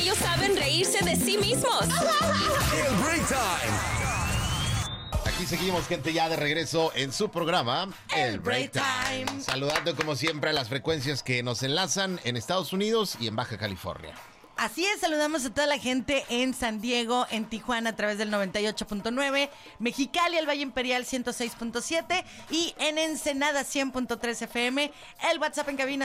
ellos saben reírse de sí mismos. El Break Time. Aquí seguimos, gente, ya de regreso en su programa, El Break Time. Saludando como siempre a las frecuencias que nos enlazan en Estados Unidos y en Baja California. Así es, saludamos a toda la gente en San Diego, en Tijuana a través del 98.9, Mexicali, el Valle Imperial 106.7 y en Ensenada 100.3 FM. El WhatsApp en cabina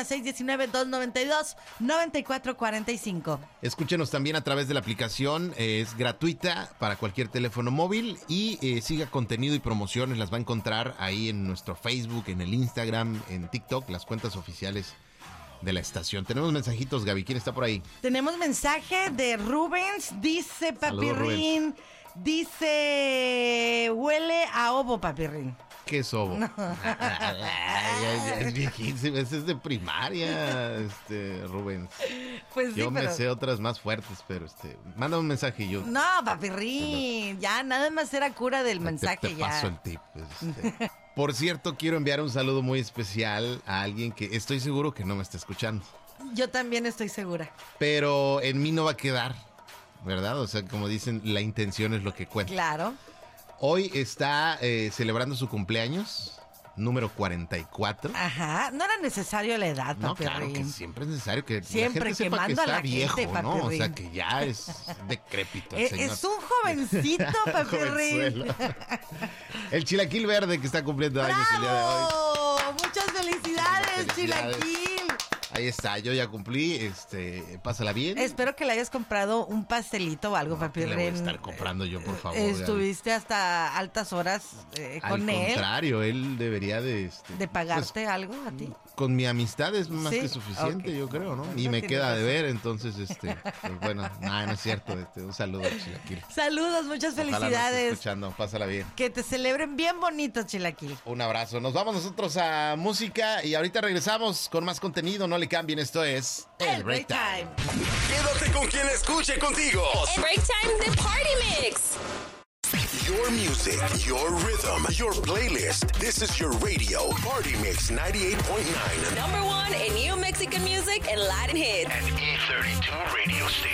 619-292-9445. Escúchenos también a través de la aplicación, es gratuita para cualquier teléfono móvil y siga contenido y promociones, las va a encontrar ahí en nuestro Facebook, en el Instagram, en TikTok, las cuentas oficiales de la estación. Tenemos mensajitos, Gaby. ¿Quién está por ahí? Tenemos mensaje de Rubens. Dice Papirrín. Dice, huele a ovo, Papirrín. ¿Qué es ovo? No. Es viejísimo. Ese es de primaria, Rubens. Pues sí, yo me pero... sé otras más fuertes, pero manda un mensaje y yo... No, Papirrín. Ya, nada más era cura del mensaje. Te paso el tip. Por cierto, quiero enviar un saludo muy especial a alguien que estoy seguro que no me está escuchando. Yo también estoy segura. Pero en mí no va a quedar, ¿verdad? O sea, como dicen, la intención es lo que cuenta. Claro. Hoy está celebrando su cumpleaños, número 44. Ajá, no era necesario la edad, No, Papirrín. claro que siempre es necesario que siempre la gente sepa que quemando a está la viejo, gente, ¿no? O Papirrín. sea, que ya es decrépito el señor. Es un jovencito, Papirrín. El chilaquil verde que está cumpliendo años el día de hoy. Muchas felicidades, Chilaquil. Ahí está, yo ya cumplí, pásala bien. Espero que le hayas comprado un pastelito o algo, Papirrín. Le voy a estar comprando yo, por favor. Estuviste hasta altas horas con él. Al contrario, él debería de pagarte algo a ti. Con mi amistad es más ¿Sí? que suficiente, Okay. Yo creo, ¿no? No Y me tienes queda de razón. ver, entonces, pues bueno, no es cierto. Un saludo, Chilaquil. Saludos, muchas Ojalá me esté felicidades. escuchando, pásala bien. Que te celebren bien bonito, Chilaquil. Un abrazo. Nos vamos nosotros a música y ahorita regresamos con más contenido. No le cambien, esto es El Break Time. Quédate con quien escuche contigo. El Break Time de Party Mix. Your music, your rhythm, your playlist. This is your radio, Party Mix 98.9. Number one in new Mexican music and Latin hits. An E32 radio station.